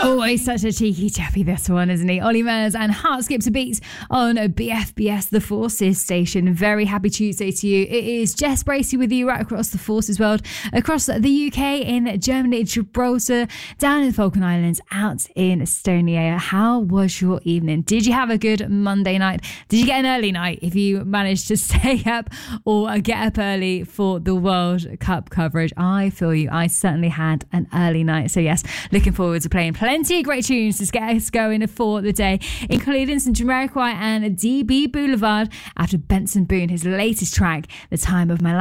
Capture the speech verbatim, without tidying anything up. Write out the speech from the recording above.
Always such a cheeky chappy, this one, isn't he? Ollie Murs and Heart Skips a Beat on B F B S, the Forces station. Very happy Tuesday to you. It is Jess Bracey with you right across the Forces world, across the U K, in Germany, Gibraltar, down in the Falkland Islands, out in Estonia. How was your evening? Did you have a good Monday night? Did you get an early night if you managed to stay up or get up early for the World Cup coverage? I feel you. I certainly had an early night. So yes, looking forward to playing plenty of great tunes to get us going for the day, including some Jamiroquai and D B Boulevard after Benson Boone, his latest track, The Time of My Life.